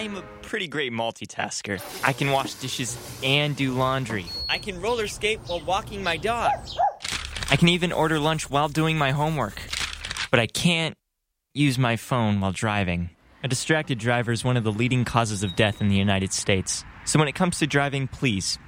I'm a pretty great multitasker. I can wash dishes and do laundry. I can roller skate while walking my dog. I can even order lunch while doing my homework. But I can't use my phone while driving. A distracted driver is one of the leading causes of death in the United States. So when it comes to driving, please,